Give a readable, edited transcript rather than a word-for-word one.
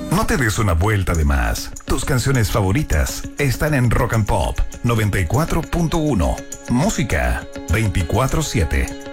No te des una vuelta de más. Tus canciones favoritas están en Rock and Pop 94.1. Música 24/7.